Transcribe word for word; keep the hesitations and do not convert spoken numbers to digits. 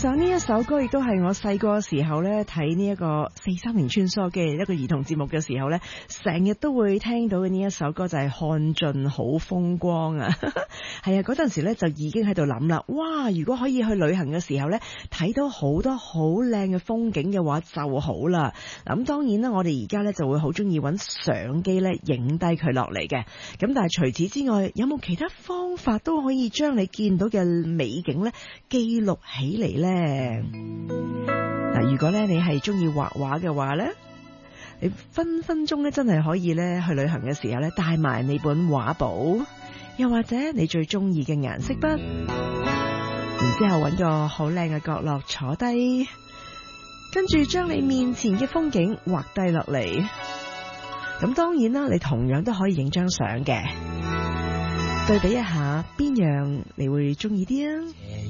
上呢一首歌亦都係我細個時候咧睇呢一個四三零穿梭嘅一個兒童節目嘅時候咧，成日都會聽到嘅呢一首歌就係看盡好風光啊！係啊，嗰陣時咧就已經喺度諗啦，哇！如果可以去旅行嘅時候咧，睇到好多好靚嘅風景嘅話就好啦。咁當然啦，我哋而家咧就會好中意揾相機咧影低佢落嚟嘅。咁但係除此之外，有冇其他方法都可以將你見到嘅美景咧記錄起嚟呢？嗱，如果咧你係中意畫畫嘅話咧，你分分鐘咧真係可以咧去旅行嘅時候咧帶埋你本畫簿，又或者你最中意嘅顏色筆，然之後揾個好靚嘅角落坐低，跟住將你面前嘅風景畫低落嚟。咁當然啦，你同樣都可以影張相嘅，對比一下邊樣你會中意啲啊？